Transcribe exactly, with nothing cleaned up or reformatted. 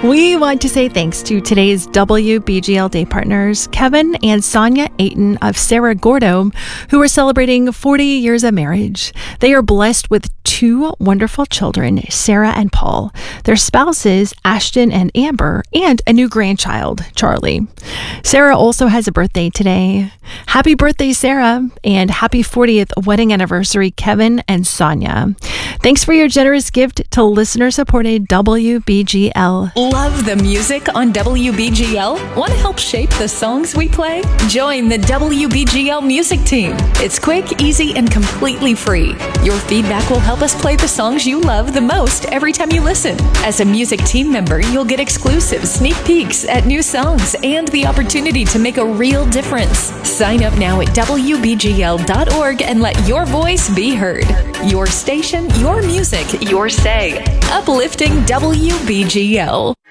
We want to say thanks to today's W B G L Day partners, Kevin and Sonia Ayton of Sarah Gordo, who are celebrating forty years of marriage. They are blessed with two wonderful children, Sarah and Paul, their spouses, Ashton and Amber, and a new grandchild, Charlie. Sarah also has a birthday today. Happy birthday, Sarah, and happy fortieth wedding anniversary, Kevin and Sonia. Thanks for your generous gift to listener-supported W B G L. Love the music on W B G L? Want to help shape the songs we play? Join the W B G L music team. It's quick, easy, and completely free. Your feedback will help us play the songs you love the most every time you listen. As a music team member, you'll get exclusive sneak peeks at new songs and the opportunity to make a real difference. Sign up now at W B G L dot org and let your voice be heard. Your station, your music, your say. Uplifting W B G L.